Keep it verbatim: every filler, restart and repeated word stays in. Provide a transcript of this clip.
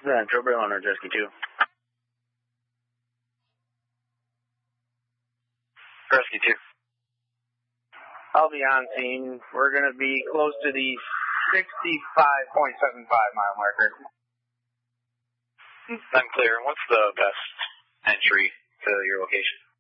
Central Berlin, Rescue two. Rescue two. I'll be on scene. We're going to be close to the sixty-five point seven five mile marker. I'm clear. What's the best entry to your location?